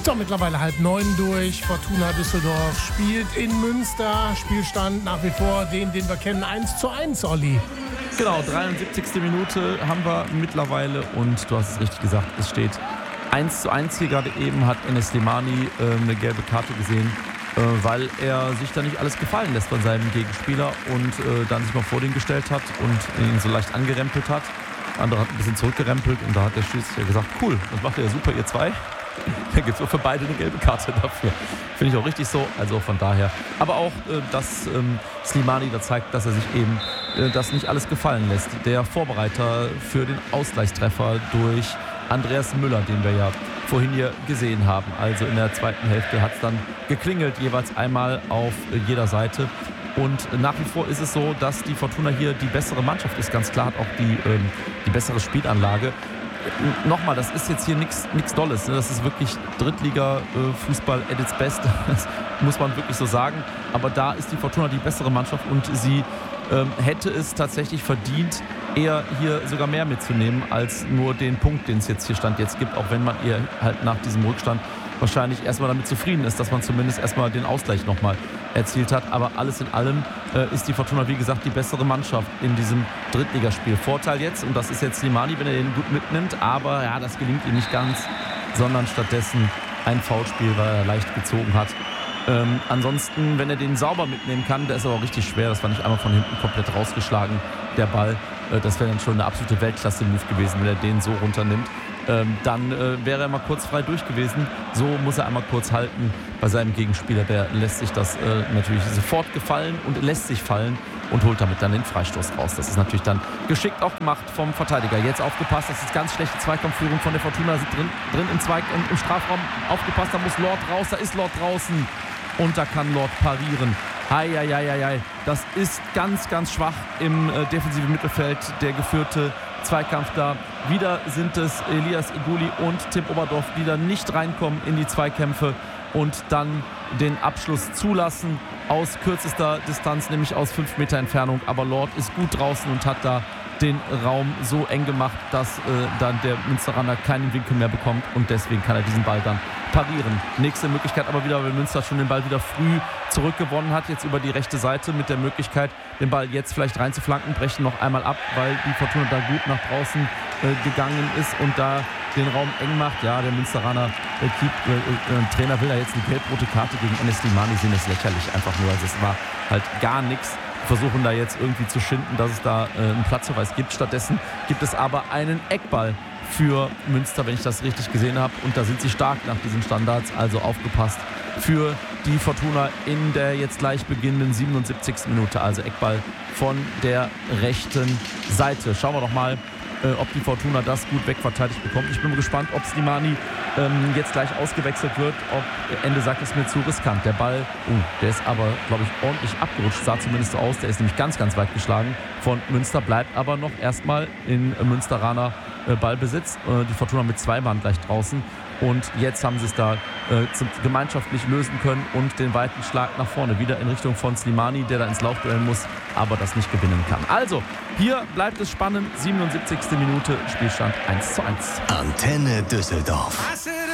So, mittlerweile 8:30 durch. Fortuna Düsseldorf spielt in Münster. Spielstand nach wie vor den wir kennen, 1:1, Olli. Genau, 73. Minute haben wir mittlerweile und du hast es richtig gesagt, es steht 1:1 hier. Gerade eben hat Enes Slimani eine gelbe Karte gesehen, weil er sich da nicht alles gefallen lässt von seinem Gegenspieler und dann sich mal vor den gestellt hat und ihn so leicht angerempelt hat. Der andere hat ein bisschen zurückgerempelt und da hat der Schiedsrichter gesagt, cool, das macht ihr ja super, ihr zwei. Da gibt es für beide eine gelbe Karte dafür. Finde ich auch richtig so. Also von daher. Aber auch, dass Slimani da zeigt, dass er sich eben das nicht alles gefallen lässt. Der Vorbereiter für den Ausgleichstreffer durch Andreas Müller, den wir ja vorhin hier gesehen haben. Also in der zweiten Hälfte hat es dann geklingelt, jeweils einmal auf jeder Seite. Und nach wie vor ist es so, dass die Fortuna hier die bessere Mannschaft ist. Ganz klar hat auch die bessere Spielanlage. Nochmal, das ist jetzt hier nichts Dolles. Ne? Das ist wirklich Drittliga-Fußball at its best. Das muss man wirklich so sagen. Aber da ist die Fortuna die bessere Mannschaft und sie hätte es tatsächlich verdient, eher hier sogar mehr mitzunehmen als nur den Punkt, den es jetzt hier Stand jetzt gibt. Auch wenn man ihr halt nach diesem Rückstand wahrscheinlich erstmal damit zufrieden ist, dass man zumindest erstmal den Ausgleich nochmal erzielt hat. Aber alles in allem ist die Fortuna, wie gesagt, die bessere Mannschaft in diesem Drittligaspiel. Vorteil jetzt, und das ist jetzt Slimani, wenn er den gut mitnimmt, aber ja, das gelingt ihm nicht ganz, sondern stattdessen ein Foulspiel, weil er leicht gezogen hat. Ansonsten, wenn er den sauber mitnehmen kann, der ist aber auch richtig schwer. Das war nicht einmal von hinten komplett rausgeschlagen, der Ball. Das wäre dann schon eine absolute Weltklasse-Move gewesen, wenn er den so runternimmt. Dann wäre er mal kurz frei durch gewesen. So muss er einmal kurz halten bei seinem Gegenspieler. Der lässt sich das natürlich sofort gefallen und lässt sich fallen und holt damit dann den Freistoß raus. Das ist natürlich dann geschickt auch gemacht vom Verteidiger. Jetzt aufgepasst, das ist ganz schlechte Zweikampfführung von der Fortuna. Sind drin im Strafraum. Aufgepasst, da muss Lord raus. Da ist Lord draußen und da kann Lord parieren. Eieieiei, das ist ganz, ganz schwach im defensiven Mittelfeld, der geführte Zweikampf da. Wieder sind es Elias Iguli und Tim Oberdorf, die da nicht reinkommen in die Zweikämpfe und dann den Abschluss zulassen aus kürzester Distanz, nämlich aus 5 Meter Entfernung. Aber Lord ist gut draußen und hat da den Raum so eng gemacht, dass dann der Münsteraner keinen Winkel mehr bekommt und deswegen kann er diesen Ball dann parieren. Nächste Möglichkeit aber wieder, weil Münster schon den Ball wieder früh zurückgewonnen hat, jetzt über die rechte Seite mit der Möglichkeit, den Ball jetzt vielleicht reinzuflanken, brechen noch einmal ab, weil die Fortuna da gut nach draußen gegangen ist und da den Raum eng macht. Ja, der Münsteraner Trainer will da jetzt eine gelb-rote Karte gegen Enes Slimani sehen, das ist lächerlich einfach nur. Also es war halt gar nichts. Versuchen da jetzt irgendwie zu schinden, dass es da einen Platzverweis gibt. Stattdessen gibt es aber einen Eckball für Münster, wenn ich das richtig gesehen habe. Und da sind sie stark nach diesen Standards. Also aufgepasst für die Fortuna in der jetzt gleich beginnenden 77. Minute. Also Eckball von der rechten Seite. Schauen wir doch mal, ob die Fortuna das gut wegverteidigt bekommt. Ich bin gespannt, ob Slimani jetzt gleich ausgewechselt wird. Ob Ende sagt es mir zu riskant. Der Ball, der ist aber, glaube ich, ordentlich abgerutscht. Sah zumindest so aus. Der ist nämlich ganz, ganz weit geschlagen von Münster. Bleibt aber noch erstmal in Münsteraner Ballbesitz. Die Fortuna mit 2 Mann gleich draußen. Und jetzt haben sie es da gemeinschaftlich lösen können und den weiten Schlag nach vorne wieder in Richtung von Slimani, der da ins Laufduell muss, aber das nicht gewinnen kann. Also, hier bleibt es spannend. 77. Minute, Spielstand 1:1. Antenne Düsseldorf.